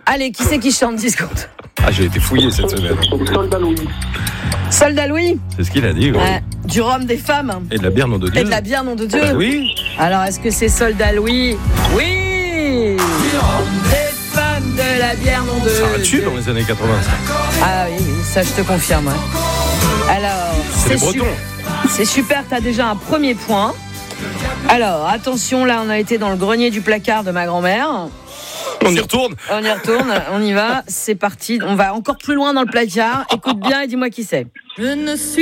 Allez, qui c'est qui chante 10 secondes? Ah, j'ai été fouillé cette semaine. Soldat Louis. Soldat Louis. C'est ce qu'il a dit. Ouais. Du rhum des femmes. Et de la bière, nom de Dieu. Et de la bière, nom de Dieu. Oui. Alors, est-ce que c'est Soldat Louis? Oui. Du rhum des femmes, de la bière, nom de Dieu. Ça a tué dans les années 80. Ah oui, ça je te confirme. Alors, C'est les Bretons. C'est super, t'as déjà un premier point. Alors, attention, là on a été dans le grenier du placard de ma grand-mère. On y retourne. On y retourne, on y va, c'est parti. On va encore plus loin dans le placard. Écoute bien et dis-moi qui c'est. Je ne suis